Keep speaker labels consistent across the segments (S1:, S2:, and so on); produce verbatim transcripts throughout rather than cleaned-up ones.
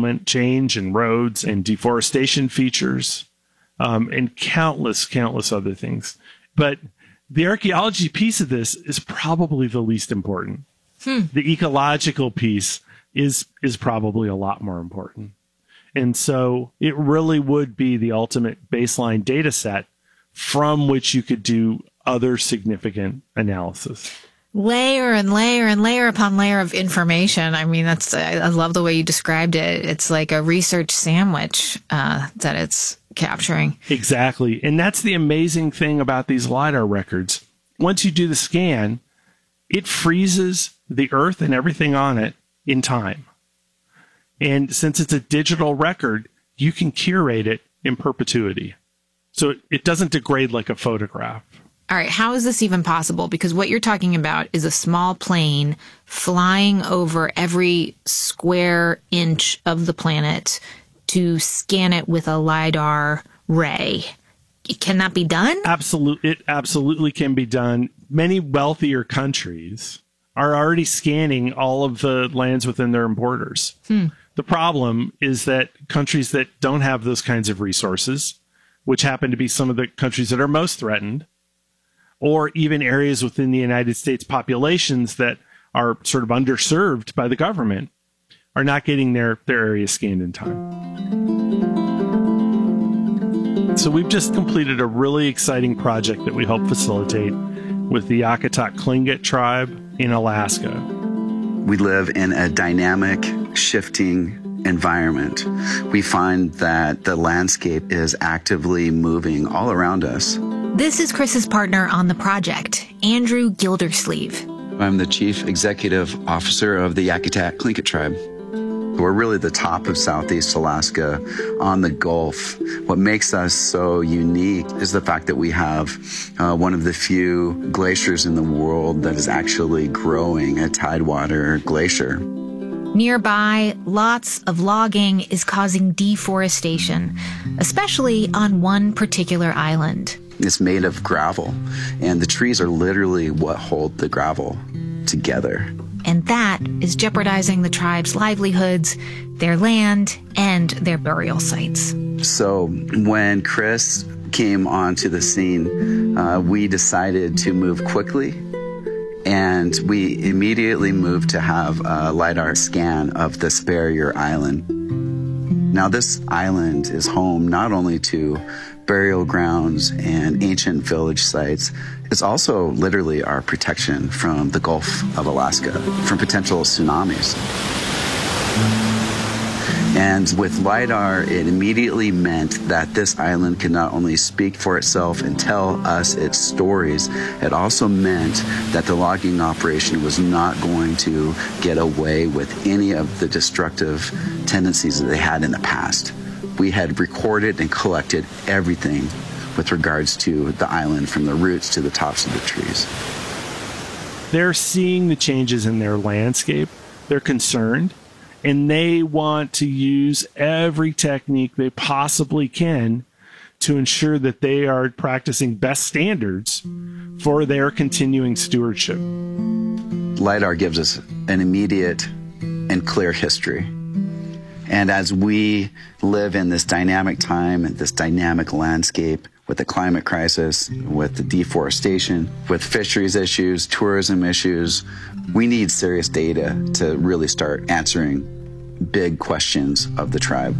S1: settlement change and roads and deforestation features, um, and countless, countless other things. But the archaeology piece of this is probably the least important. Hmm. The ecological piece is is probably a lot more important. And so it really would be the ultimate baseline data set from which you could do other significant analysis.
S2: Layer and layer and layer upon layer of information. I mean, that's, I, I love the way you described it. It's like a research sandwich uh, that it's capturing.
S1: Exactly. And that's the amazing thing about these LiDAR records. Once you do the scan, it freezes the Earth and everything on it in time. And since it's a digital record, you can curate it in perpetuity. So it, it doesn't degrade like a photograph.
S2: All right. How is this even possible? Because what you're talking about is a small plane flying over every square inch of the planet to scan it with a LiDAR ray. Can that be done?
S1: Absolutely. It absolutely can be done. Many wealthier countries are already scanning all of the lands within their borders. Hmm. The problem is that countries that don't have those kinds of resources, which happen to be some of the countries that are most threatened, or even areas within the United States populations that are sort of underserved by the government, are not getting their, their areas scanned in time. So we've just completed a really exciting project that we hope facilitate with the Yakutat Tlingit tribe in Alaska.
S3: We live in a dynamic, shifting environment. We find that the landscape is actively moving all around us.
S2: This is Chris's partner on the project, Andrew Gildersleeve.
S3: I'm the Chief Executive Officer of the Yakutat Tlingit tribe. We're really the top of Southeast Alaska on the Gulf. What makes us so unique is the fact that we have uh, one of the few glaciers in the world that is actually growing, a tidewater glacier.
S2: Nearby, lots of logging is causing deforestation, especially on one particular island.
S3: It's made of gravel, and the trees are literally what hold the gravel together.
S2: And that is jeopardizing the tribe's livelihoods, their land, and their burial sites.
S3: So when Chris came onto the scene, uh, we decided to move quickly, and we immediately moved to have a LiDAR scan of this barrier island. Now, this island is home not only to burial grounds and ancient village sites, it's also literally our protection from the Gulf of Alaska, from potential tsunamis. And with LiDAR, it immediately meant that this island could not only speak for itself and tell us its stories, it also meant that the logging operation was not going to get away with any of the destructive tendencies that they had in the past. We had recorded and collected everything with regards to the island, from the roots to the tops of the trees.
S1: They're seeing the changes in their landscape. They're concerned, and they want to use every technique they possibly can to ensure that they are practicing best standards for their continuing stewardship.
S3: LiDAR gives us an immediate and clear history. And as we live in this dynamic time and this dynamic landscape with the climate crisis, with the deforestation, with fisheries issues, tourism issues, we need serious data to really start answering big questions of the tribe.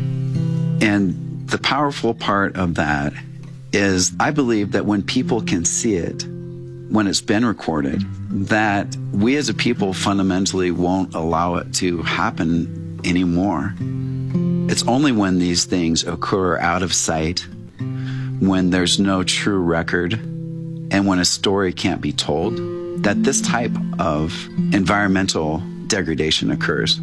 S3: And the powerful part of that is I believe that when people can see it, when it's been recorded, that we as a people fundamentally won't allow it to happen anymore. It's only when these things occur out of sight, when there's no true record, and when a story can't be told, that this type of environmental degradation occurs.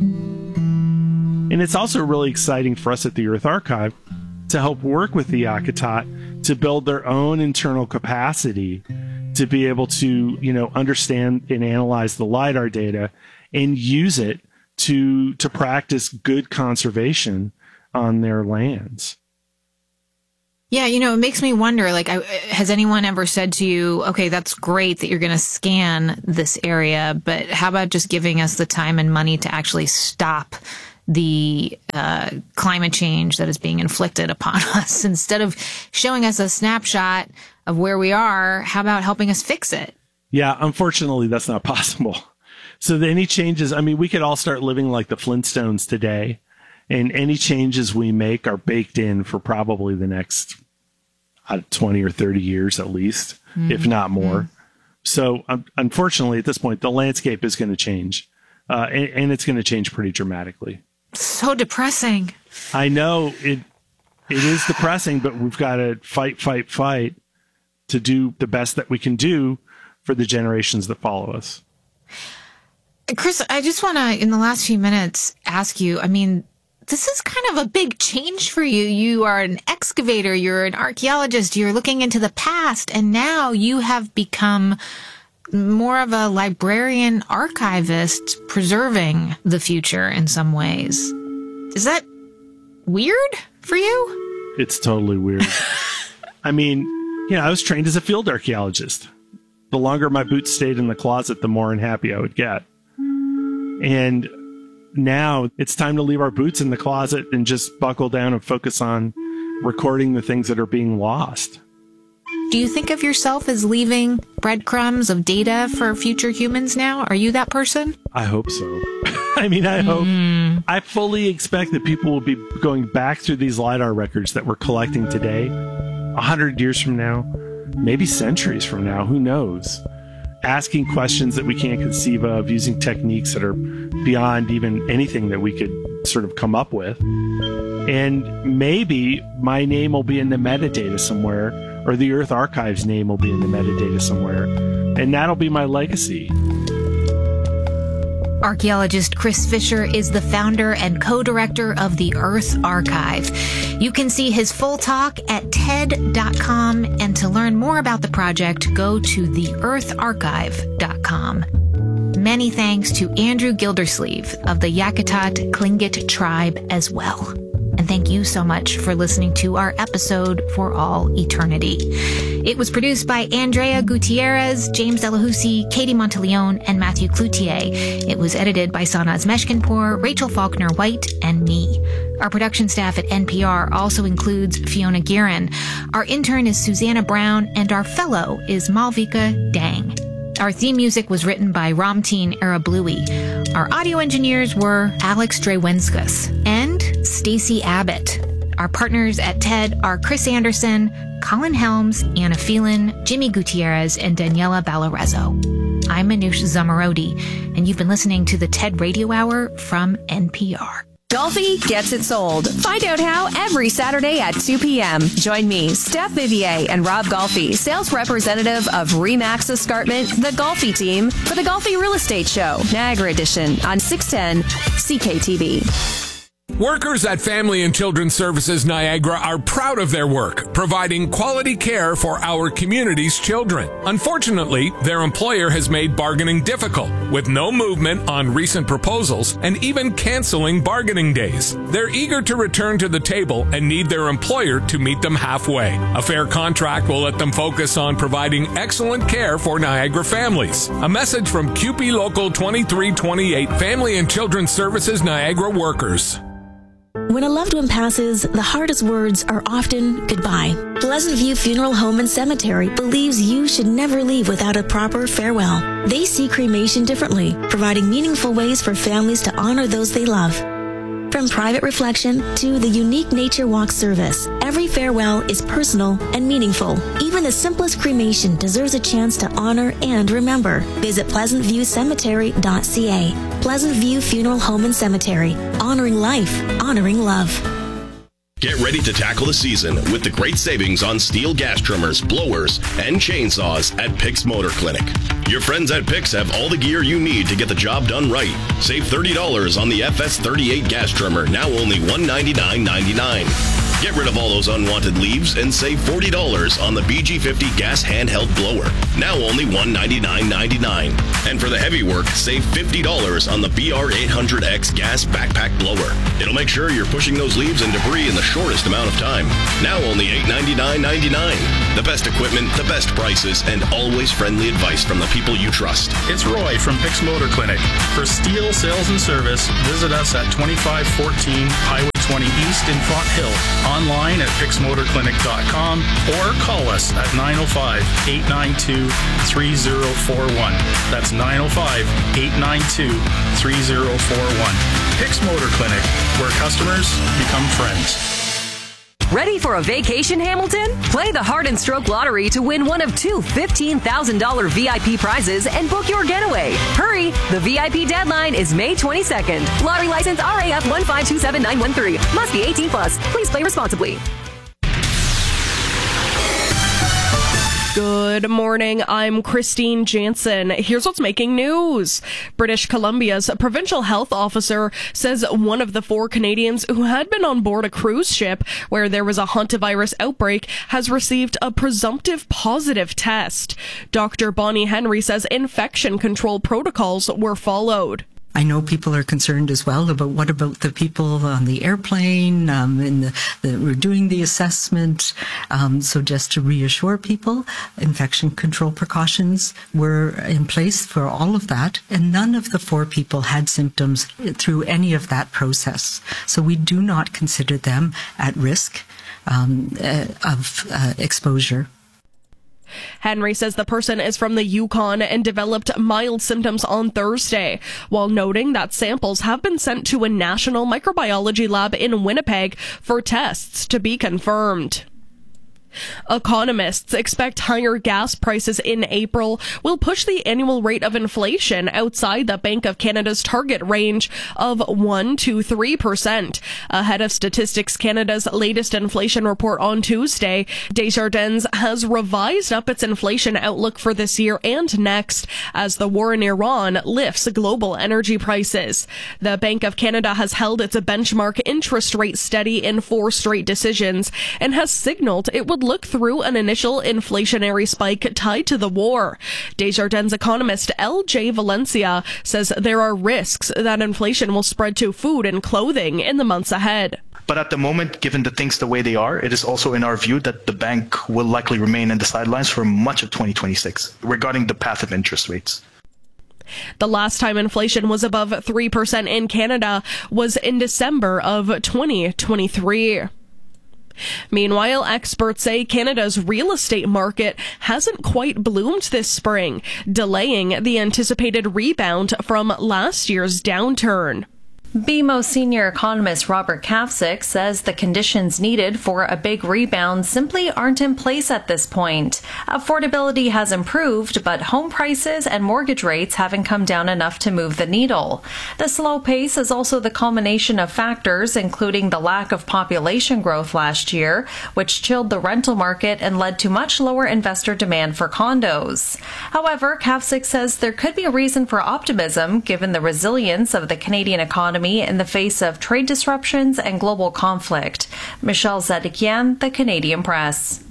S1: And it's also really exciting for us at the Earth Archive to help work with the Yakutat to build their own internal capacity to be able to, you know, understand and analyze the LiDAR data and use it to to practice good conservation on their lands.
S2: Yeah, you know, it makes me wonder, like, I, has anyone ever said to you, okay, that's great that you're going to scan this area, but how about just giving us the time and money to actually stop the uh, climate change that is being inflicted upon us. Instead of showing us a snapshot of where we are, how about helping us fix it?
S1: Yeah, unfortunately, that's not possible. So the, any changes, I mean, we could all start living like the Flintstones today, and any changes we make are baked in for probably the next uh, twenty or thirty years at least, mm-hmm. if not more. Mm-hmm. So um, unfortunately, at this point, the landscape is going to change, uh, and, and it's going to change pretty dramatically.
S2: So depressing.
S1: I know it. It is depressing, but we've got to fight, fight, fight to do the best that we can do for the generations that follow us.
S2: Chris, I just want to, in the last few minutes, ask you, I mean, this is kind of a big change for you. You are an excavator, you're an archaeologist, you're looking into the past, and now you have become more of a librarian archivist preserving the future in some ways. Is that weird for you?
S1: It's totally weird. I mean, you know, I was trained as a field archaeologist. The longer my boots stayed in the closet, the more unhappy I would get. And now it's time to leave our boots in the closet and just buckle down and focus on recording the things that are being lost.
S2: Do you think of yourself as leaving breadcrumbs of data for future humans now? Are you that person?
S1: I hope so. I mean, I hope. Mm. I fully expect that people will be going back through these LiDAR records that we're collecting today, a hundred years from now, maybe centuries from now, who knows? Asking questions that we can't conceive of, using techniques that are beyond even anything that we could sort of come up with. And maybe my name will be in the metadata somewhere, or the Earth Archive's name will be in the metadata somewhere, and that'll be my legacy.
S2: Archaeologist Chris Fisher is the founder and co-director of the Earth Archive. You can see his full talk at T E D dot com, and to learn more about the project, go to the earth archive dot com. Many thanks to Andrew Gildersleeve of the Yakutat Tlingit tribe as well. And thank you so much for listening to our episode For All Eternity. It was produced by Andrea Gutierrez, James Delahousie, Katie Monteleone, and Matthew Cloutier. It was edited by Sanaz Meshkinpour, Rachel Faulkner White, and me. Our production staff at N P R also includes Fiona Guerin. Our intern is Susanna Brown, and our fellow is Malvika Dang. Our theme music was written by Ramteen Arablouei. Our audio engineers were Alex Drewenskus and Stacey Abbott. Our partners at T E D are Chris Anderson, Colin Helms, Anna Phelan, Jimmy Gutierrez, and Daniela Ballarezo. I'm Manoush Zomorodi, and you've been listening to the T E D Radio Hour from N P R.
S4: Golfi gets it sold. Find out how every Saturday at two p.m. Join me, Steph Vivier, and Rob Golfi, sales representative of Remax Escarpment, the Golfi team, for the Golfi Real Estate Show, Niagara Edition, on six ten C K T V.
S5: Workers at Family and Children's Services Niagara are proud of their work, providing quality care for our community's children. Unfortunately, their employer has made bargaining difficult, with no movement on recent proposals and even canceling bargaining days. They're eager to return to the table and need their employer to meet them halfway. A fair contract will let them focus on providing excellent care for Niagara families. A message from Q P Local twenty-three twenty-eight Family and Children's Services Niagara workers.
S6: When a loved one passes, the hardest words are often goodbye. Pleasant View Funeral Home and Cemetery believes you should never leave without a proper farewell. They see cremation differently, providing meaningful ways for families to honor those they love. From private reflection to the unique nature walk service, every farewell is personal and meaningful. Even the simplest cremation deserves a chance to honor and remember. Visit pleasant view cemetery dot c a. Pleasant View Funeral Home and Cemetery. Honoring life, honoring love.
S7: Get ready to tackle the season with the great savings on steel gas trimmers, blowers, and chainsaws at Pix Motor Clinic. Your friends at Pix have all the gear you need to get the job done right. Save thirty dollars on the F S thirty-eight gas trimmer, now only one hundred ninety-nine dollars and ninety-nine cents. Get rid of all those unwanted leaves and save forty dollars on the B G fifty gas handheld blower. Now only one hundred ninety-nine ninety-nine. And for the heavy work, save fifty dollars on the B R eight hundred X gas backpack blower. It'll make sure you're pushing those leaves and debris in the shortest amount of time. Now only eight hundred ninety-nine ninety-nine. The best equipment, the best prices, and always friendly advice from the people you trust.
S8: It's Roy from Pix Motor Clinic. For steel sales and service, visit us at twenty-five fourteen Highway twenty East in Font Hill. Online at pix motor clinic dot com or call us at nine oh five, eight nine two, three oh four one. That's nine oh five, eight nine two, three oh four one. Pix Motor Clinic, where customers become friends.
S4: Ready for a vacation, Hamilton? Play the Heart and Stroke Lottery to win one of two fifteen thousand dollars V I P prizes and book your getaway. Hurry! The V I P deadline is May twenty-second. Lottery license R A F one five two seven nine one three. Must be eighteen plus. Please play responsibly.
S9: Good morning, I'm Christine Jansen. Here's what's making news. British Columbia's provincial health officer says one of the four Canadians who had been on board a cruise ship where there was a hantavirus outbreak has received a presumptive positive test. Doctor Bonnie Henry says infection control protocols were followed.
S10: I know people are concerned as well about what about the people on the airplane um, and the, the, we're doing the assessment. Um, so just to reassure people, infection control precautions were in place for all of that, and none of the four people had symptoms through any of that process. So we do not consider them at risk um, uh, of uh, exposure.
S9: Henry says the person is from the Yukon and developed mild symptoms on Thursday, while noting that samples have been sent to a national microbiology lab in Winnipeg for tests to be confirmed. Economists expect higher gas prices in April will push the annual rate of inflation outside the Bank of Canada's target range of one to three percent. Ahead of Statistics Canada's latest inflation report on Tuesday, Desjardins has revised up its inflation outlook for this year and next as the war in Iran lifts global energy prices. The Bank of Canada has held its benchmark interest rate steady in four straight decisions and has signaled it would look through an initial inflationary spike tied to the war. Desjardins economist L J Valencia says there are risks that inflation will spread to food and clothing in the months ahead.
S11: But at the moment, given the things the way they are, it is also in our view that the bank will likely remain in the sidelines for much of twenty twenty-six regarding the path of interest rates.
S9: The last time inflation was above three percent in Canada was in December of twenty twenty-three. Meanwhile, experts say Canada's real estate market hasn't quite bloomed this spring, delaying the anticipated rebound from last year's downturn.
S12: B M O senior economist Robert Kafsick says the conditions needed for a big rebound simply aren't in place at this point. Affordability has improved, but home prices and mortgage rates haven't come down enough to move the needle. The slow pace is also the culmination of factors, including the lack of population growth last year, which chilled the rental market and led to much lower investor demand for condos. However, Kafsick says there could be a reason for optimism given the resilience of the Canadian economy in the face of trade disruptions and global conflict. Michelle Zedekian, The Canadian Press.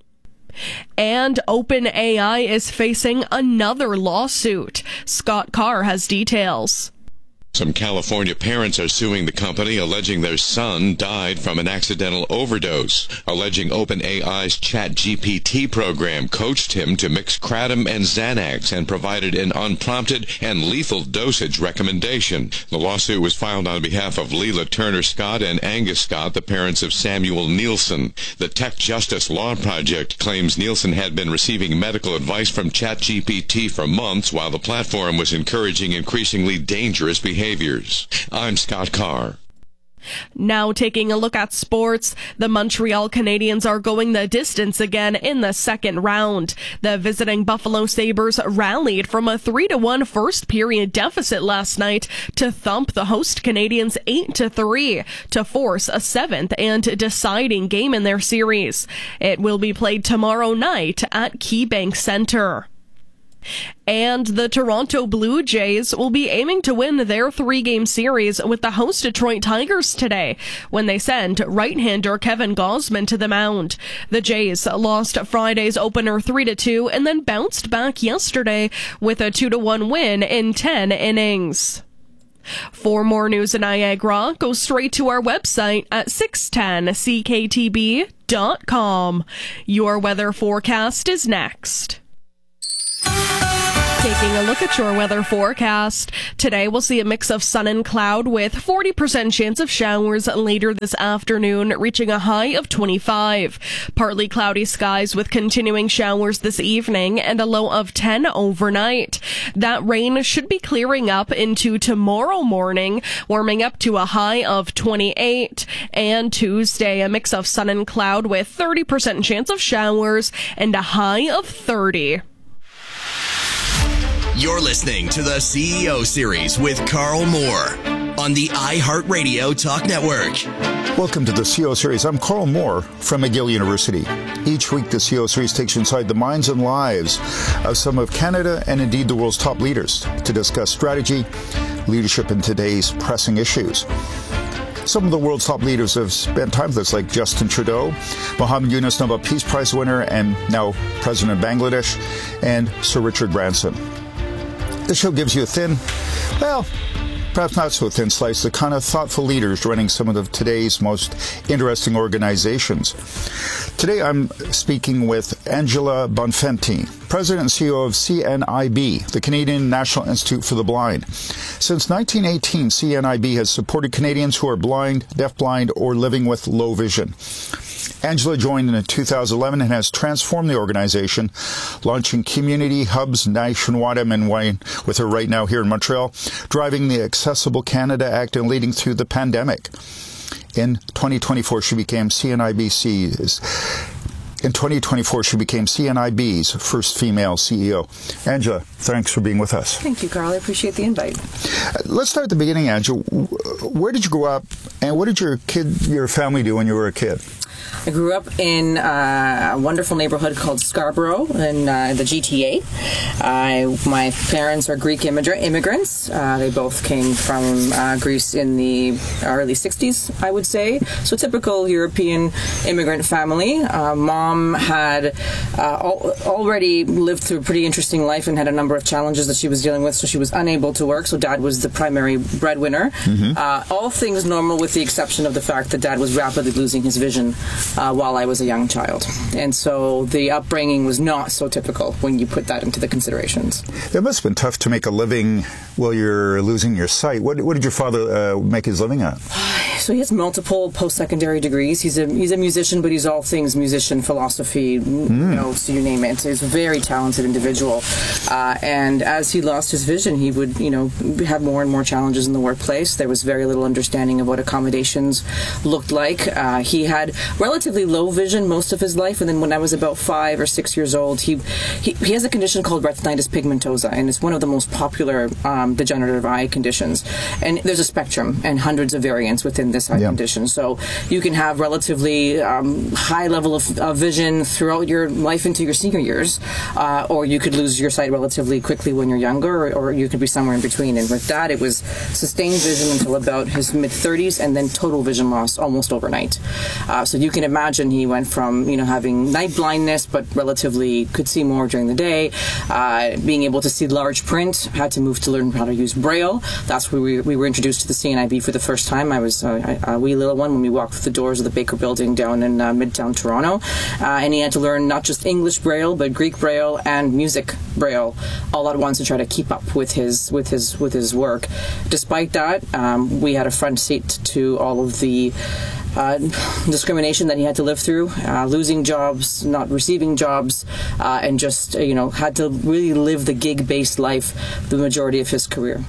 S9: And OpenAI is facing another lawsuit. Scott Carr has details.
S13: Some California parents are suing the company, alleging their son died from an accidental overdose, alleging OpenAI's ChatGPT program coached him to mix kratom and Xanax and provided an unprompted and lethal dosage recommendation. The lawsuit was filed on behalf of Leela Turner Scott and Angus Scott, the parents of Samuel Nielsen. The Tech Justice Law Project claims Nielsen had been receiving medical advice from ChatGPT for months while the platform was encouraging increasingly dangerous behavior. Behaviors. I'm Scott Carr.
S9: Now taking a look at sports, the Montreal Canadiens are going the distance again in the second round. The visiting Buffalo Sabres rallied from a three to one first period deficit last night to thump the host Canadiens eight to three to force a seventh and deciding game in their series. It will be played tomorrow night at KeyBank Center. And the Toronto Blue Jays will be aiming to win their three-game series with the host Detroit Tigers today when they send right-hander Kevin Gausman to the mound. The Jays lost Friday's opener three to two and then bounced back yesterday with a two to one win in ten innings. For more news in Niagara, go straight to our website at six ten c k t b dot com. Your weather forecast is next. Taking a look at your weather forecast. Today we'll see a mix of sun and cloud with forty percent chance of showers later this afternoon, reaching a high of twenty-five. Partly cloudy skies with continuing showers this evening and a low of ten overnight. That rain should be clearing up into tomorrow morning, warming up to a high of twenty-eight. And Tuesday, a mix of sun and cloud with thirty percent chance of showers and a high of thirty.
S14: You're listening to the C E O Series with Carl Moore on the iHeartRadio Talk Network.
S15: Welcome to the C E O Series. I'm Carl Moore from McGill University. Each week, the C E O Series takes you inside the minds and lives of some of Canada and indeed the world's top leaders to discuss strategy, leadership, and today's pressing issues. Some of the world's top leaders have spent time with us, like Justin Trudeau, Mohammed Yunus, Nobel Peace Prize winner and now President of Bangladesh, and Sir Richard Branson. This show gives you a thin, well, perhaps not so thin slice, the kind of thoughtful leaders running some of the, today's most interesting organizations. Today I'm speaking with Angela Bonfanti, President and C E O of C N I B, the Canadian National Institute for the Blind. Since nineteen eighteen, C N I B has supported Canadians who are blind, deafblind, or living with low vision. Angela joined in two thousand eleven and has transformed the organization, launching community hubs nationwide. I'm in Wayne with her right now here in Montreal, driving the Accessible Canada Act and leading through the pandemic. In twenty twenty-four, she became C N I B C's. In twenty twenty-four, she became C N I B's first female C E O. Angela, thanks for being with us.
S16: Thank you, Carl. I appreciate the invite.
S15: Let's start at the beginning, Angela. Where did you grow up, and what did your kid, your family do when you were a kid?
S16: I grew up in uh, a wonderful neighborhood called Scarborough in uh, the G T A. Uh, my parents are Greek immigrant immigrants. Uh, they both came from uh, Greece in the early sixties, I would say. So typical European immigrant family. Uh, mom had uh, al- already lived through a pretty interesting life and had a number of challenges that she was dealing with, so she was unable to work. So dad was the primary breadwinner. Mm-hmm. Uh, all things normal with the exception of the fact that dad was rapidly losing his vision Uh, while I was a young child. And so the upbringing was not so typical when you put that into the considerations.
S15: It must have been tough to make a living while you're losing your sight. What, what did your father uh, make his living at?
S16: So he has multiple post-secondary degrees. He's a he's a musician, but he's all things musician, philosophy, mm. you know, so you name it. He's a very talented individual. Uh, and as he lost his vision, he would, you know, have more and more challenges in the workplace. There was very little understanding of what accommodations looked like. Uh, he had relatively low vision most of his life, and then when I was about five or six years old, he he, he has a condition called retinitis pigmentosa, and it's one of the most popular um, degenerative eye conditions. And there's a spectrum and hundreds of variants within this eye yeah. condition. So you can have relatively um, high level of, of vision throughout your life into your senior years, uh, or you could lose your sight relatively quickly when you're younger, or, or you could be somewhere in between. And with that, it was sustained vision until about his mid-thirties, and then total vision loss almost overnight. Uh, so you can imagine he went from, you know, having night blindness, but relatively could see more during the day, uh, being able to see large print, had to move to learn how to use Braille. That's where we, we were introduced to the C N I B for the first time. I was uh, a wee little one when we walked through the doors of the Baker Building down in uh, Midtown Toronto. Uh, and he had to learn not just English Braille, but Greek Braille and music Braille all at once to try to keep up with his with his with his work. Despite that, um, we had a front seat to all of the Uh, discrimination that he had to live through, uh, losing jobs, not receiving jobs, uh, and just, uh, you know, had to really live the gig-based life the majority of his career.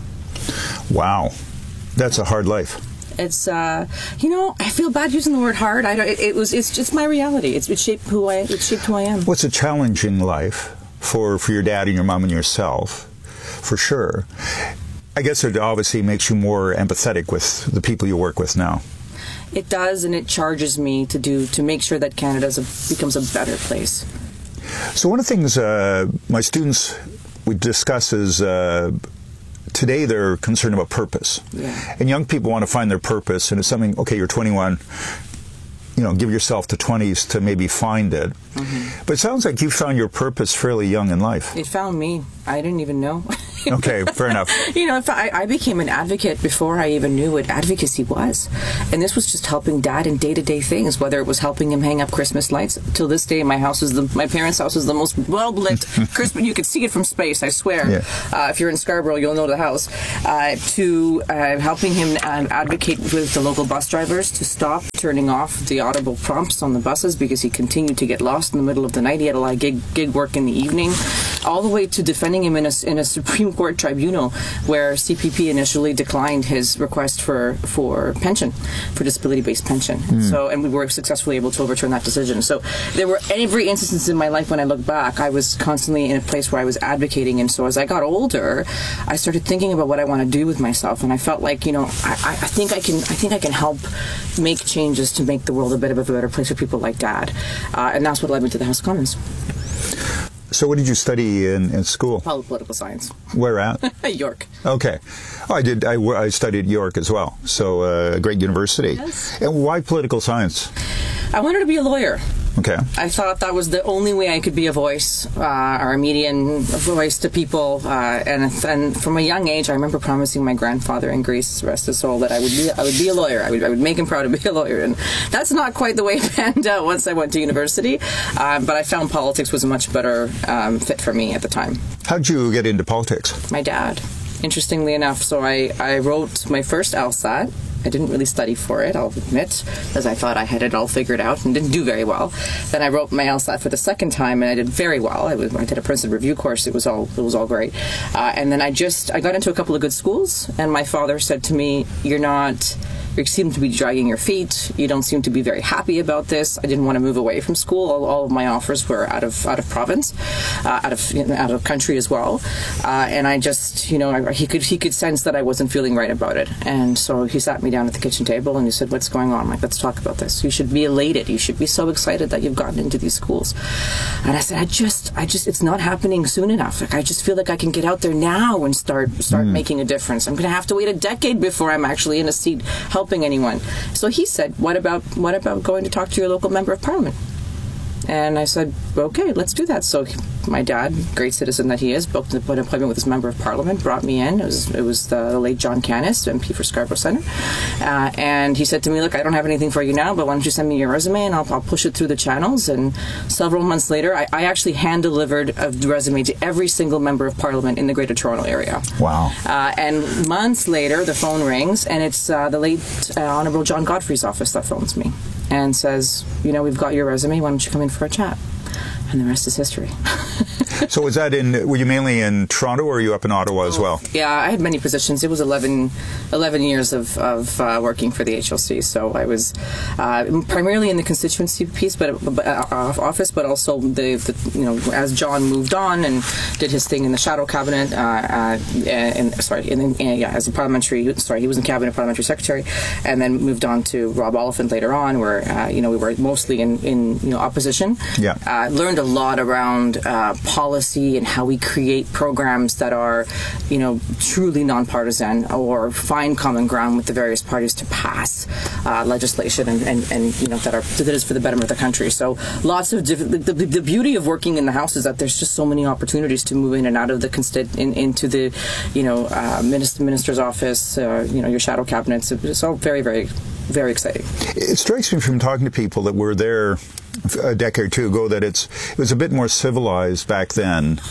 S15: Wow. That's a hard life.
S16: It's, uh, you know, I feel bad using the word hard. I don't, it, it was, it's just my reality. It's, it shaped who I, it shaped who I am.
S15: What's a challenging life for, for your dad and your mom and yourself, for sure. I guess it obviously makes you more empathetic with the people you work with now.
S16: It does, and it charges me to do to make sure that Canada becomes a better place.
S15: So one of the things uh, my students we discuss is uh, today they're concerned about purpose.
S16: Yeah.
S15: And young people want to find their purpose, and it's something, okay, you're twenty-one, you know, give yourself the twenties to maybe find it. Mm-hmm. But it sounds like you found your purpose fairly young in life.
S16: It found me. I didn't even know.
S15: Okay, fair enough.
S16: You know, if I, I became an advocate before I even knew what advocacy was. And this was just helping Dad in day-to-day things, whether it was helping him hang up Christmas lights. Till this day, my house is the, my parents' house is the most well-lit Christmas. You could see it from space, I swear. Yeah. Uh, if you're in Scarborough, you'll know the house. Uh, to uh, helping him um, advocate with the local bus drivers to stop turning off the audible prompts on the buses because he continued to get lost in the middle of the night. He had a lot of gig, gig work in the evening. All the way to defending him in a, in a Supreme Court tribunal where C P P initially declined his request for, for pension, for disability-based pension. Mm. So, and we were successfully able to overturn that decision. So there were every instance in my life when I look back, I was constantly in a place where I was advocating. And so as I got older, I started thinking about what I want to do with myself. And I felt like, you know, I, I think I can I think I can help make changes to make the world a bit of a better place for people like Dad. Uh, and that's what led me to the House of Commons.
S15: So what did you study in, in school?
S16: Political science.
S15: Where at?
S16: York.
S15: Okay. Oh, I did. I, I studied at York as well. So uh, a great university.
S16: Yes.
S15: And why political science?
S16: I wanted to be a lawyer.
S15: Okay.
S16: I thought that was the only way I could be a voice, uh, or a median voice to people. Uh, and, and from a young age, I remember promising my grandfather in Greece, rest his soul, that I would be I would be a lawyer. I would, I would make him proud to be a lawyer. And that's not quite the way it panned out once I went to university. Uh, but I found politics was a much better um, fit for me at the time.
S15: How'd you get into politics?
S16: My dad, interestingly enough. So I, I wrote my first LSAT. I didn't really study for it, I'll admit, because I thought I had it all figured out and didn't do very well. Then I wrote my LSAT for the second time, and I did very well. I, was, I did a Princeton review course. It was all it was all great. Uh, and then I just I got into a couple of good schools, and my father said to me, "You're not." You seem to be dragging your feet. You don't seem to be very happy about this. I didn't want to move away from school. All, all of my offers were out of out of province, uh, out of you know, out of country as well. Uh, and I just, you know, I, he could he could sense that I wasn't feeling right about it. And so he sat me down at the kitchen table and he said, "What's going on?" I'm like, "Let's talk about this. You should be elated. You should be so excited that you've gotten into these schools." And I said, "I just, I just, it's not happening soon enough. Like, I just feel like I can get out there now and start start mm. making a difference. I'm going to have to wait a decade before I'm actually in a seat helping anyone." So he said, what about what about going to talk to your local member of parliament? And I said, okay, let's do that. So he, my dad, great citizen that he is, booked an appointment with his member of parliament, brought me in. It was, it was the late John Canis, M P for Scarborough Centre. Uh, and he said to me, look, I don't have anything for you now, but why don't you send me your resume and I'll, I'll push it through the channels. And several months later, I, I actually hand-delivered a resume to every single member of parliament in the Greater Toronto area.
S15: Wow.
S16: Uh, and months later, the phone rings, and it's uh, the late uh, Honourable John Godfrey's office that phones me and says, you know, we've got your resume, why don't you come in for a chat? And the rest is history.
S15: So was that in, were you mainly in Toronto or were you up in Ottawa as well?
S16: Yeah, I had many positions. It was eleven, eleven years of, of uh, working for the H L C. So I was uh, primarily in the constituency piece, but, but uh, office, but also the, the, you know, as John moved on and did his thing in the shadow cabinet, uh, uh, and sorry, in, in, yeah, as a parliamentary, sorry, he was in cabinet parliamentary secretary, and then moved on to Rob Oliphant later on, where uh, you know we were mostly in, in you know opposition.
S15: Yeah,
S16: uh, learned a lot around uh, policy and how we create programs that are, you know, truly nonpartisan or find common ground with the various parties to pass uh, legislation and, and, and, you know, that are that is for the betterment of the country. So lots of different. The, the, the beauty of working in the House is that there's just so many opportunities to move in and out of the consti- in, into the, you know, uh, minister, minister's office, uh, you know, your shadow cabinets. It's all very, very, very exciting.
S15: It strikes me from talking to people that were there a decade or two ago that it's it was a bit more civilized back then.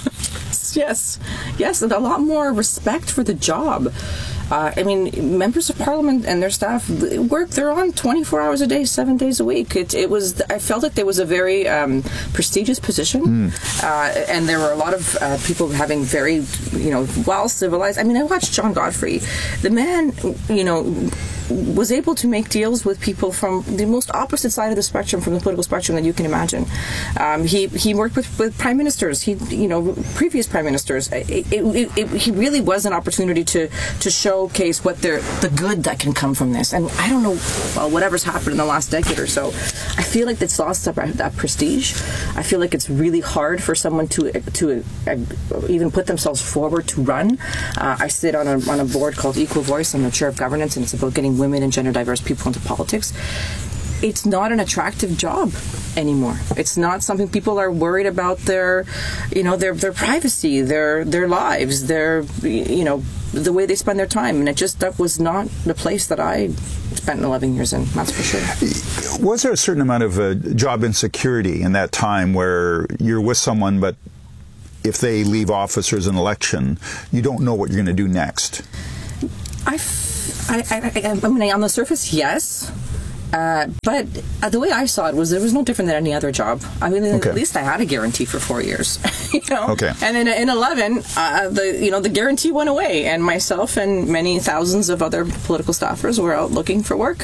S16: Yes, yes, and a lot more respect for the job. Uh, I mean, members of parliament and their staff work. They're on twenty-four hours a day, seven days a week. It, it was. I felt like there was a very um, prestigious position, mm. uh, and there were a lot of uh, people having very, you know, well civilized. I mean, I watched John Godfrey. The man, you know, was able to make deals with people from the most opposite side of the spectrum, from the political spectrum that you can imagine. Um, he he worked with, with prime ministers. He you know previous prime ministers. It, it, it, it, he really was an opportunity to to showcase what they're, the good that can come from this. And I don't know, well, whatever's happened in the last decade or so, I feel like it's lost that, that prestige. I feel like it's really hard for someone to to uh, even put themselves forward to run. Uh, I sit on a on a board called Equal Voice. I'm the chair of governance, and it's about getting women and gender diverse people into politics. It's not an attractive job anymore. It's not something people are worried about their, you know, their their privacy, their their lives, their, you know, the way they spend their time. And it just, that was not the place that I spent eleven years in, that's for sure.
S15: Was there a certain amount of uh, job insecurity in that time where you're with someone, but if they leave office or there's an election, you don't know what you're going to do next?
S16: I, I, I, I mean, on the surface, yes. Uh, but uh, the way I saw it was it was no different than any other job. I mean, okay. At least I had a guarantee for four years, you know.
S15: Okay.
S16: And in in eleven, uh, the you know the guarantee went away, and myself and many thousands of other political staffers were out looking for work.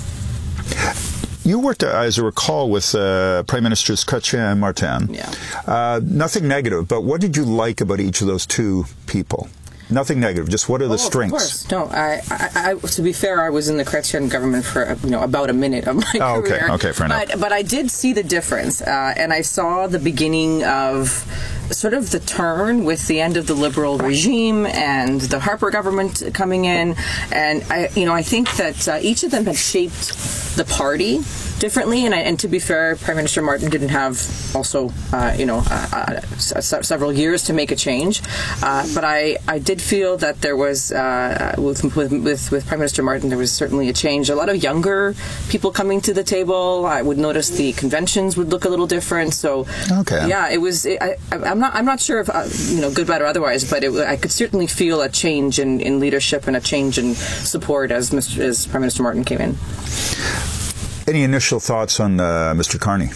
S15: You worked, uh, as I recall, with uh, Prime Ministers Chrétien and Martin.
S16: Yeah.
S15: Uh, nothing negative, but what did you like about each of those two people? Nothing negative. Just what are the
S16: oh,
S15: strengths?
S16: Of course. No, I, I, I, to be fair, I was in the Chrétien government for you know about a minute of my
S15: oh, okay.
S16: career.
S15: Okay, fair enough.
S16: But, but I did see the difference, uh, and I saw the beginning of sort of the turn with the end of the Liberal regime and the Harper government coming in, and I, you know, I think that uh, each of them had shaped the party differently, and, I, and to be fair, Prime Minister Martin didn't have also, uh, you know, uh, uh, s- several years to make a change, uh, but I, I did feel that there was, uh, with, with, with, with Prime Minister Martin, there was certainly a change. A lot of younger people coming to the table. I would notice the conventions would look a little different. So,
S15: okay.
S16: yeah, it was. It, I, I'm not. I'm not sure if uh, you know, good, bad, or otherwise, but it, I could certainly feel a change in, in leadership and a change in support as Mister as Prime Minister Martin came in.
S15: Any initial thoughts on uh, Mister Carney?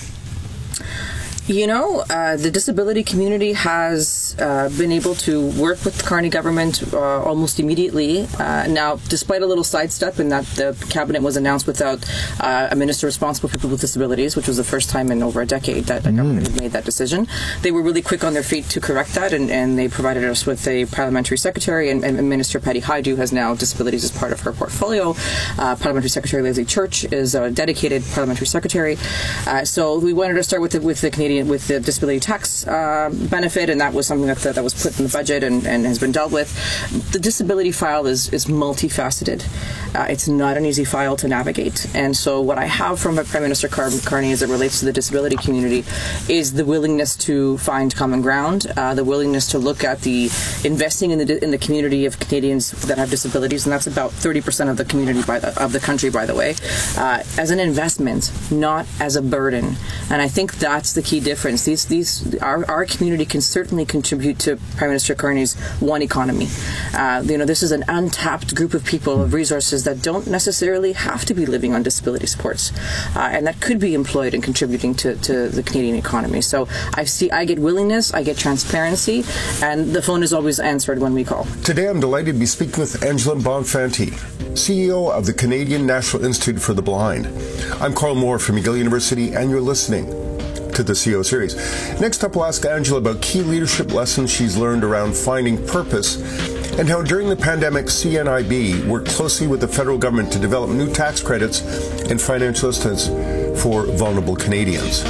S16: You know, uh, the disability community has uh, been able to work with the Carney government uh, almost immediately. Uh, now, despite a little sidestep in that the cabinet was announced without uh, a minister responsible for people with disabilities, which was the first time in over a decade that the mm. government had made that decision, they were really quick on their feet to correct that, and, and they provided us with a parliamentary secretary, and, and Minister Patty Hajdu has now disabilities as part of her portfolio. Uh, Parliamentary Secretary Leslie Church is a dedicated parliamentary secretary. Uh, so we wanted to start with the, with the Canadian with the disability tax uh, benefit, and that was something that that was put in the budget and, and has been dealt with. The disability file is is multifaceted. Uh, it's not an easy file to navigate, and so what I have from Prime Minister Car- Carney as it relates to the disability community is the willingness to find common ground, uh, the willingness to look at the investing in the in the community of Canadians that have disabilities, and that's about thirty percent of the community by the, of the country, by the way, uh, as an investment, not as a burden. And I think that's the key difference. These, these, our, our community can certainly contribute to Prime Minister Carney's one economy. Uh, you know, this is an untapped group of people, of resources that don't necessarily have to be living on disability supports, uh, and that could be employed in contributing to, to the Canadian economy. So I see, I get willingness, I get transparency, and the phone is always answered when we call.
S17: Today, I'm delighted to be speaking with Angela Bonfanti, C E O of the Canadian National Institute for the Blind. I'm Carl Moore from McGill University, and you're listening to the C E O Series. Next up, we'll ask Angela about key leadership lessons she's learned around finding purpose and how during the pandemic C N I B worked closely with the federal government to develop new tax credits and financial assistance for vulnerable Canadians.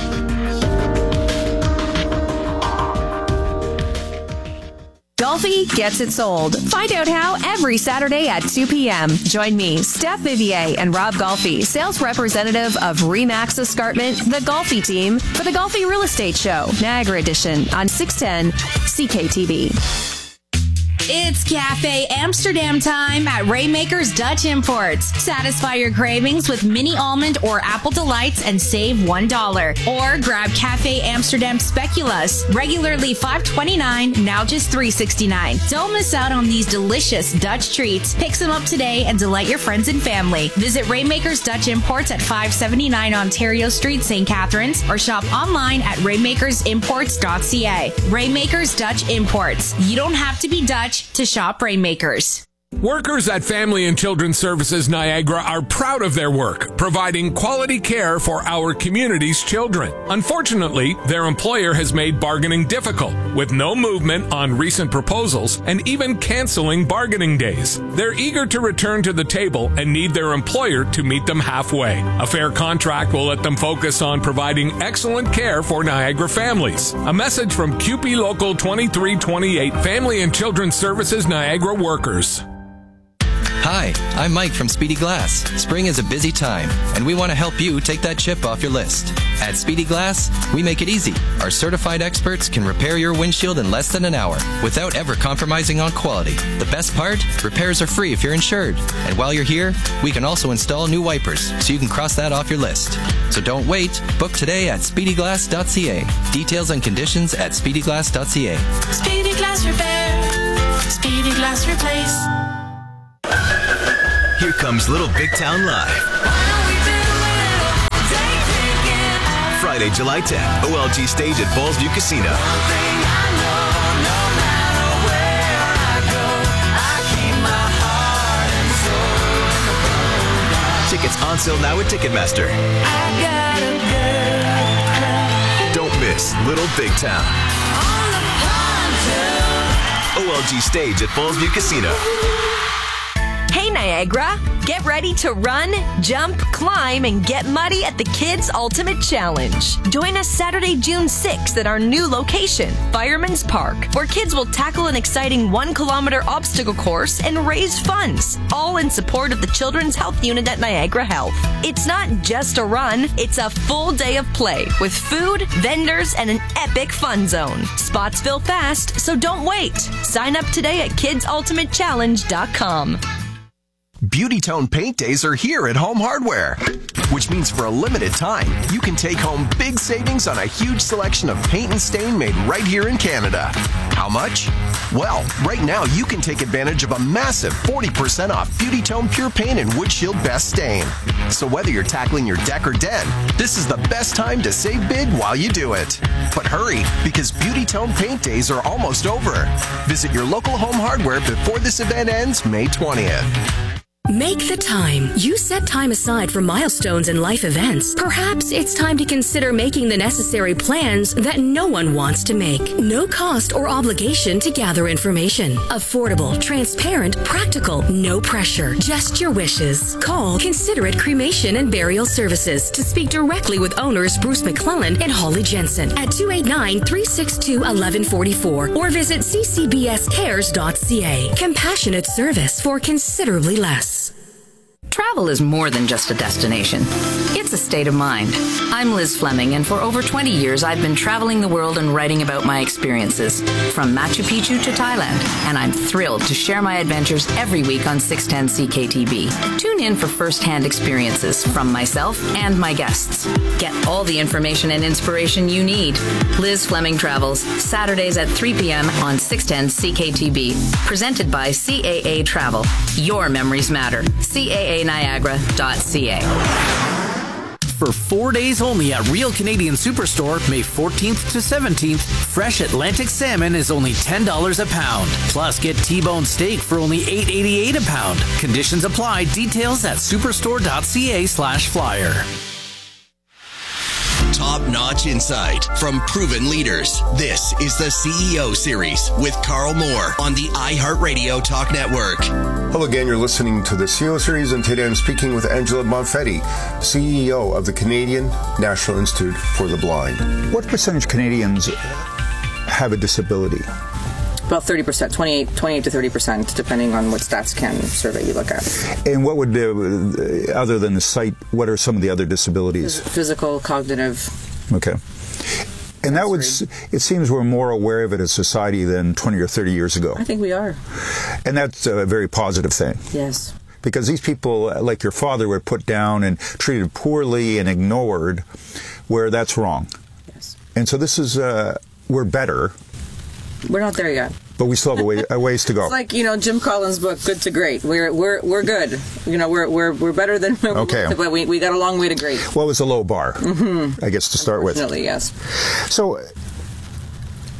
S4: Golfi gets it sold. Find out how every Saturday at two p.m. Join me, Steph Vivier, and Rob Golfi, sales representative of RE/MAX Escarpment, the Golfi team, for the Golfi Real Estate Show, Niagara Edition, on six ten C K T V.
S18: It's Cafe Amsterdam time at Rainmakers Dutch Imports. Satisfy your cravings with mini almond or apple delights and save one dollar. Or grab Cafe Amsterdam Speculoos, regularly five twenty-nine, now just three sixty-nine. Don't miss out on these delicious Dutch treats. Pick some up today and delight your friends and family. Visit Rainmakers Dutch Imports at five seventy-nine Ontario Street, Saint Catharines, or shop online at rainmakers imports dot c a. Rainmakers Dutch Imports. You don't have to be Dutch to shop Rainmakers.
S5: Workers at Family and Children's Services Niagara are proud of their work, providing quality care for our community's children. Unfortunately, their employer has made bargaining difficult, with no movement on recent proposals and even canceling bargaining days. They're eager to return to the table and need their employer to meet them halfway. A fair contract will let them focus on providing excellent care for Niagara families. A message from C U P E Local twenty-three twenty-eight Family and Children's Services Niagara workers.
S19: Hi, I'm Mike from Speedy Glass. Spring is a busy time, and we want to help you take that chip off your list. At Speedy Glass, we make it easy. Our certified experts can repair your windshield in less than an hour without ever compromising on quality. The best part? Repairs are free if you're insured. And while you're here, we can also install new wipers, so you can cross that off your list. So don't wait. Book today at speedy glass dot c a. Details and conditions at speedy glass dot c a.
S20: Speedy Glass Repair. Speedy Glass Replace.
S14: Here comes Little Big Town Live. Friday, July tenth, O L G stage at Fallsview Casino. Tickets on sale now at Ticketmaster. Don't miss Little Big Town. O L G stage at Fallsview Casino.
S4: Hey Niagara, get ready to run, jump, climb, and get muddy at the Kids Ultimate Challenge. Join us Saturday, June sixth at our new location, Fireman's Park, where kids will tackle an exciting one-kilometer obstacle course and raise funds, all in support of the Children's Health Unit at Niagara Health. It's not just a run, it's a full day of play with food, vendors, and an epic fun zone. Spots fill fast, so don't wait. Sign up today at kids ultimate challenge dot com.
S14: Beauty Tone Paint Days are here at Home Hardware, which means for a limited time, you can take home big savings on a huge selection of paint and stain made right here in Canada. How much? Well, right now you can take advantage of a massive forty percent off Beauty Tone Pure Paint and Wood Shield Best Stain. So whether you're tackling your deck or den, this is the best time to save big while you do it. But hurry, because Beauty Tone Paint Days are almost over. Visit your local Home Hardware before this event ends May twentieth.
S21: Make the time. You set time aside for milestones and life events. Perhaps it's time to consider making the necessary plans that no one wants to make. No cost or obligation to gather information. Affordable, transparent, practical, no pressure. Just your wishes. Call Considerate Cremation and Burial Services to speak directly with owners Bruce McClellan and Holly Jensen at two eight nine, three six two, one one four four or visit c c b s cares dot c a. Compassionate service for considerably less.
S22: Travel is more than just a destination. It's a state of mind. I'm Liz Fleming, and for over twenty years, I've been traveling the world and writing about my experiences, from Machu Picchu to Thailand, and I'm thrilled to share my adventures every week on six ten C K T B. Tune in for first-hand experiences from myself and my guests. Get all the information and inspiration you need. Liz Fleming Travels, Saturdays at three p.m. on six ten C K T B. Presented by C A A Travel. Your memories matter. C A A Niagara dot c a.
S23: For four days only at Real Canadian Superstore, May fourteenth to seventeenth, fresh Atlantic salmon is only ten dollars a pound. Plus, get T-bone steak for only eight eighty-eight a pound. Conditions apply. Details at superstore dot c a slash flyer.
S14: Top-notch insight from proven leaders. This is the C E O Series with Carl Moore on the iHeartRadio Talk Network.
S17: Hello again, you're listening to the C E O Series, and today I'm speaking with Angela Bonfetti, C E O of the Canadian National Institute for the Blind.
S15: What percentage of Canadians have a disability?
S16: About thirty percent, twenty-eight, twenty-eight to thirty percent, depending on what StatsCan survey you look at.
S15: And what would, uh, other than the sight, what are some of the other disabilities?
S16: Physical, cognitive.
S15: Okay. And that would, it seems we're more aware of it as society than twenty or thirty years ago.
S16: I think we are.
S15: And that's a very positive thing.
S16: Yes.
S15: Because these people, like your father, were put down and treated poorly and ignored, where that's wrong.
S16: Yes.
S15: And so this is, uh, we're better.
S16: We're not there yet.
S15: But we still have a, way, a ways to go.
S16: It's like, you know, Jim Collins' book, Good to Great. We're we're we're good. You know, we're we're we're better than we
S15: okay.
S16: were, but we we got a long way to great.
S15: What was a low bar?
S16: Mm-hmm.
S15: I guess to start with.
S16: Unfortunately, yes.
S15: So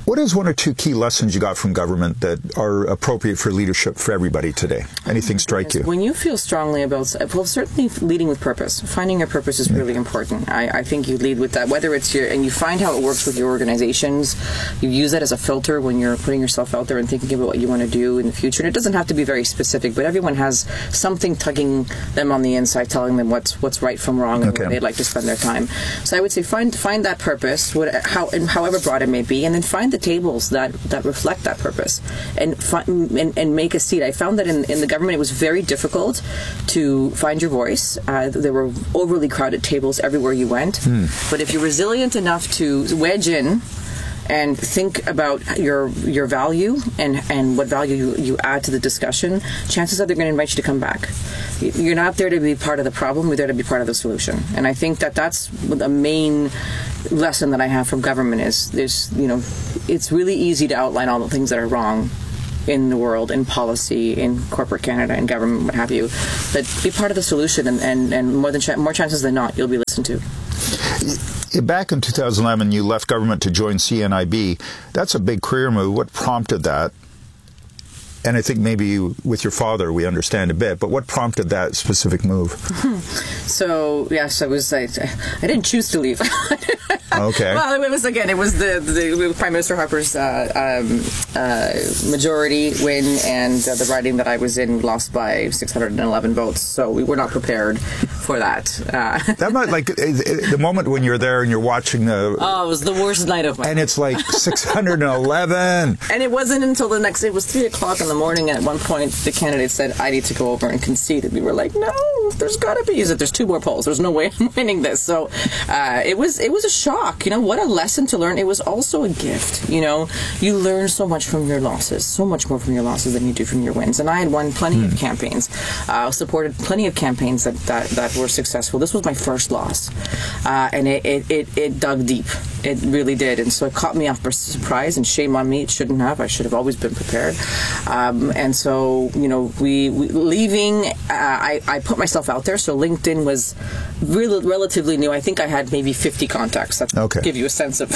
S15: What is one or two key lessons you got from government that are appropriate for leadership for everybody today? Anything strike you?
S16: When you feel strongly about, well, certainly leading with purpose. Finding your purpose is really important. I, I think you lead with that, whether it's your, and you find how it works with your organizations. You use that as a filter when you're putting yourself out there and thinking about what you want to do in the future. And it doesn't have to be very specific, but everyone has something tugging them on the inside, telling them what's what's right from wrong and
S15: Okay.
S16: where they'd like to spend their time. So I would say find find that purpose, what, how, and however broad it may be, and then find the tables that, that reflect that purpose, and, fi- and and make a seat. I found that in, in the government it was very difficult to find your voice. Uh, there were overly crowded tables everywhere you went.
S15: Hmm.
S16: But if you're resilient enough to wedge in and think about your your value and, and what value you, you add to the discussion, chances are they're going to invite you to come back. You're not there to be part of the problem, you're there to be part of the solution. And I think that that's the main lesson that I have from government is there's, you know, it's really easy to outline all the things that are wrong in the world, in policy, in corporate Canada, in government, what have you. But be part of the solution, and, and, and more than ch- more chances than not, you'll be listened to.
S15: Back in two thousand eleven, you left government to join C N I B. That's a big career move. What prompted that? And I think maybe you, with your father, we understand a bit, but what prompted that specific move?
S16: So, yes, I was, I, I didn't choose to leave.
S15: Okay.
S16: Well, it was, again, it was the, the Prime Minister Harper's uh, um, uh, majority win, and uh, the riding that I was in lost by six hundred eleven votes, so we were not prepared for that. Uh,
S15: that might, like, the moment when you're there and you're watching the...
S16: Oh, it was the worst night of my life.
S15: And it's like six hundred eleven.
S16: And it wasn't until the next, it was three o'clock in the morning, and at one point the candidate said, I need to go over and concede. And we were like, no, there's got to be. He said, there's two more polls. There's no way I'm winning this. So uh, it was it was a shock. You know, what a lesson to learn. It was also a gift. You know, you learn so much from your losses, so much more from your losses than you do from your wins. And I had won plenty mm. of campaigns, uh, supported plenty of campaigns that, that, that were successful. This was my first loss. Uh, and it, it, it, it dug deep. It really did. And so it caught me off by surprise, and shame on me. It shouldn't have. I should have always been prepared. Um, and so, you know, we, we leaving, uh, I, I put myself out there. So LinkedIn was really relatively new. I think I had maybe fifty contacts. That
S15: okay.
S16: give you a sense of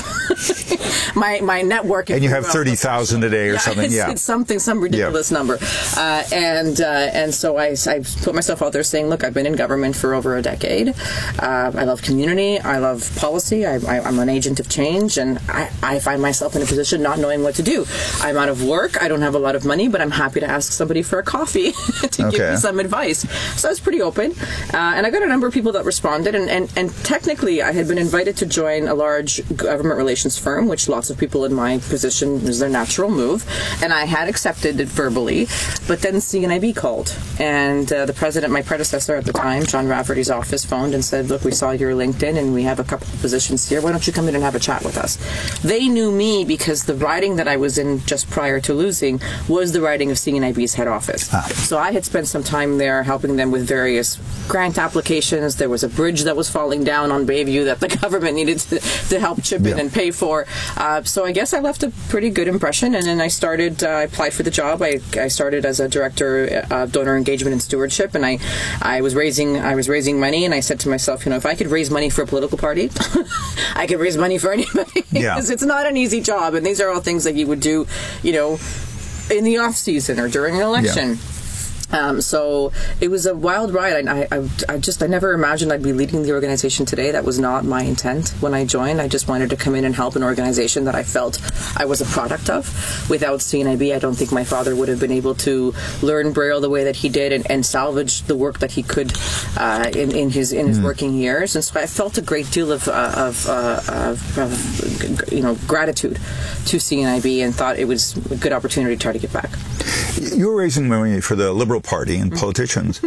S16: my my network.
S15: And you have thirty thousand a day or
S16: yeah,
S15: something.
S16: It's,
S15: yeah,
S16: it's something, some ridiculous
S15: yeah.
S16: number. Uh, and uh, and so I, I put myself out there saying, look, I've been in government for over a decade. Uh, I love community. I love policy. I, I, I'm an agent of change, and I, I find myself in a position not knowing what to do. I'm out of work. I don't have a lot of money, but I'm happy to ask somebody for a coffee to
S15: okay.
S16: give me some advice. So I was pretty open. Uh, and I got a number of people that responded. And, and, and technically, I had been invited to join a large government relations firm, which lots of people in my position was their natural move. And I had accepted it verbally. But then C N I B called. And uh, the president, my predecessor at the time, John Rafferty's office, phoned and said, look, we saw your LinkedIn and we have a couple of positions here. Why don't you come in and have a chat with us? They knew me because the riding that I was in just prior to losing was the riding of C N I B's head office. Ah. So I had spent some time there helping them with various grant applications. There was a bridge that was falling down on Bayview that the government needed to, to help chip yeah. in and pay for. Uh, so I guess I left a pretty good impression, and then I started, uh, I applied for the job. I, I started as a director of donor engagement and stewardship, and I, I was raising I was raising money, and I said to myself, you know, if I could raise money for a political party, I could raise money for anybody.
S15: Yeah.
S16: Because it's not an easy job, and these are all things that you would do, you know, in the off season or during an election. Yeah. Um, so it was a wild ride. I, I, I just, I never imagined I'd be leading the organization today. That was not my intent when I joined. I just wanted to come in and help an organization that I felt I was a product of. Without C N I B, I don't think my father would have been able to learn Braille the way that he did and, and salvage the work that he could uh, in, in his in his mm. working years. And so I felt a great deal of, uh, of, uh, of, of you know, gratitude to C N I B, and thought it was a good opportunity to try to get back.
S15: You were raising money for the Liberal Party and politicians.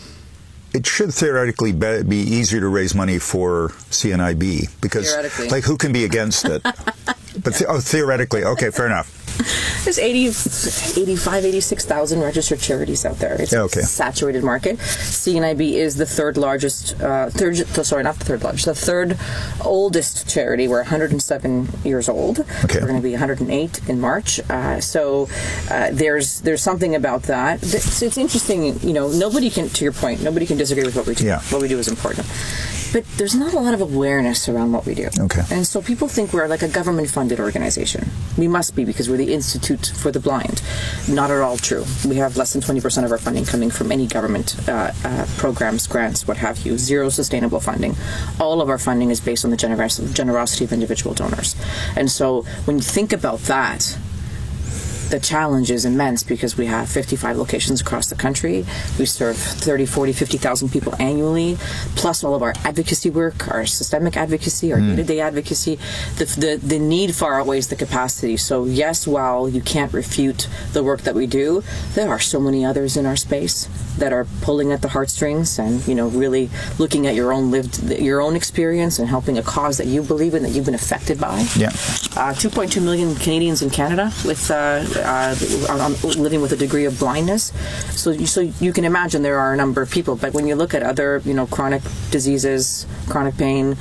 S15: It should theoretically be, be easier to raise money for C N I B because, like, who can be against it? But th- oh, theoretically, okay, fair enough.
S16: There's eighty, eighty-five, eighty-six thousand registered charities out there. It's okay. a saturated market. C N I B is the third largest, uh, third, sorry, not the third largest, the third oldest charity. We're one hundred seven years old. Okay. We're going to be one hundred eight in March. Uh, so uh, there's there's something about that. It's, it's interesting, you know, nobody can, to your point, nobody can disagree with what we do. Yeah. What we do is important. but there's not a lot of awareness around what we do.
S15: Okay.
S16: And so people think we're like a government-funded organization. We must be, because we're the Institute for the Blind. Not at all true. We have less than twenty percent of our funding coming from any government uh, uh, programs, grants, what have you. Zero sustainable funding. All of our funding is based on the generos- generosity of individual donors. And so when you think about that, the challenge is immense, because we have fifty-five locations across the country. We serve thirty, forty, fifty thousand people annually, plus all of our advocacy work, our systemic advocacy, our mm. day-to-day advocacy. The, the, the need far outweighs the capacity. So yes, while you can't refute the work that we do, there are so many others in our space that are pulling at the heartstrings and, you know, really looking at your own lived, your own experience and helping a cause that you believe in, that you've been affected by.
S15: Yeah.
S16: Uh, two point two million Canadians in Canada with uh, uh, on, living with a degree of blindness. So, you, so you can imagine there are a number of people. But when you look at other, you know, chronic diseases, chronic pain,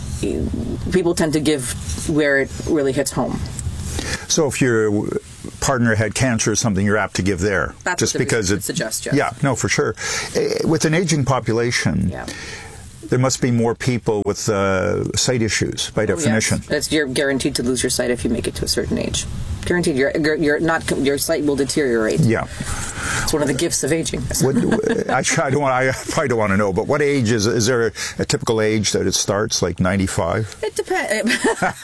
S16: people tend to give where it really hits home.
S15: So if your partner had cancer or something, you're apt to give there.
S16: That's
S15: just
S16: what the
S15: because it
S16: suggests. Yes.
S15: Yeah, no, for sure. With an aging population,
S16: yeah.
S15: there must be more people with uh, sight issues by definition.
S16: Oh, yes. It's, you're guaranteed to lose your sight if you make it to a certain age. Guaranteed. You're, you're not. Your sight will deteriorate.
S15: Yeah.
S16: It's one of the gifts of aging.
S15: What, I, I don't want. I probably don't want to know. But what age is? Is there a, a typical age that it starts? Like ninety-five?
S16: It depends.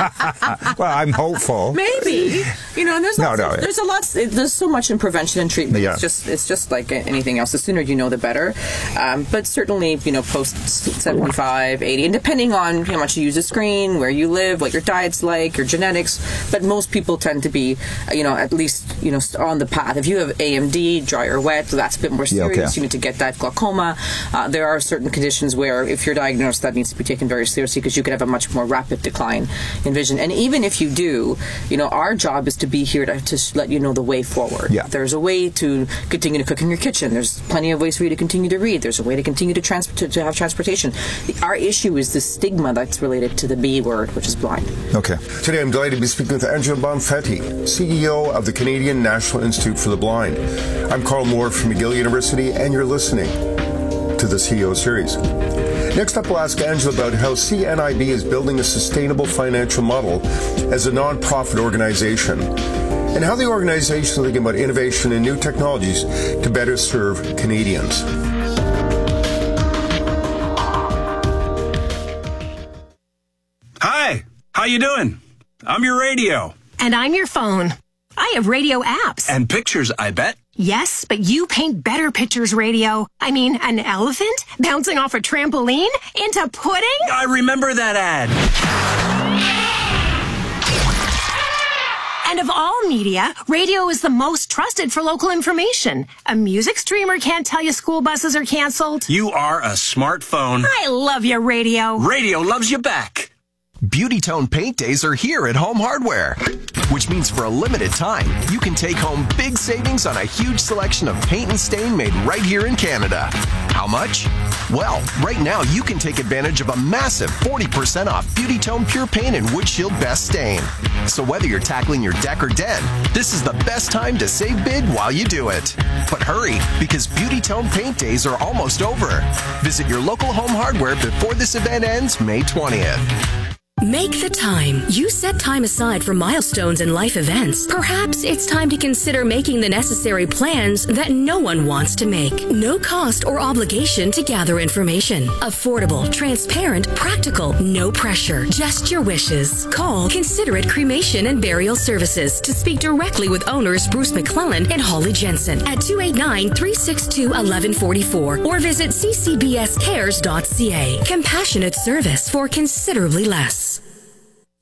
S15: Well, I'm hopeful.
S16: Maybe. You know, and there's
S15: no,
S16: lots
S15: no.
S16: Of, there's a lot. There's so much in prevention and treatment.
S15: Yeah.
S16: It's just. It's just like anything else. The sooner you know, the better. Um, but certainly, you know, post seventy-five, eighty, and depending on how much you use the screen, where you live, what your diet's like, your genetics. But most people tend to be, you know, at least, you know, on the path. If you have A M D, dry or wet, that's a bit more serious.
S15: Yeah, okay.
S16: You need to get that glaucoma. Uh, there are certain conditions where, if you're diagnosed, that needs to be taken very seriously, because you could have a much more rapid decline in vision. And even if you do, you know, our job is to be here to, to let you know the way forward.
S15: Yeah.
S16: There's a way to continue to cook in your kitchen. There's plenty of ways for you to continue to read. There's a way to continue to, trans- to, to have transportation. The, our issue is the stigma that's related to the B word, which is blind.
S15: Okay.
S17: Today I'm delighted to be speaking with Angela Bonfanti, C E O of the Canadian National Institute for the Blind. I'm Carl Moore from McGill University, and you're listening to the C E O Series. Next up, we'll ask Angela about how C N I B is building a sustainable financial model as a non-profit organization, and how the organization is thinking about innovation and new technologies to better serve Canadians.
S1: Hi, how you doing? I'm your radio.
S2: And I'm your phone. I have radio apps.
S1: And pictures, I bet.
S2: Yes, but you paint better pictures, radio. I mean, an elephant bouncing off a trampoline into pudding?
S1: I remember that ad.
S2: And of all media, radio is the most trusted for local information. A music streamer can't tell you school buses are canceled.
S1: You are a smartphone.
S2: I love you, radio.
S1: Radio loves you back.
S14: Beauty Tone Paint Days are here at Home Hardware, which means for a limited time, you can take home big savings on a huge selection of paint and stain made right here in Canada. How much? Well, right now you can take advantage of a massive forty percent off Beauty Tone Pure Paint and Windshield Best Stain. So whether you're tackling your deck or den, this is the best time to save big while you do it. But hurry, because Beauty Tone Paint Days are almost over. Visit your local Home Hardware before this event ends May twentieth.
S21: Make the time. You set time aside for milestones and life events. Perhaps it's time to consider making the necessary plans that no one wants to make. No cost or obligation to gather information. Affordable, transparent, practical, no pressure. Just your wishes. Call Considerate Cremation and Burial Services to speak directly with owners Bruce McClellan and Holly Jensen at two eight nine, three six two, one one four four or visit c c b s cares dot c a. Compassionate service for considerably less.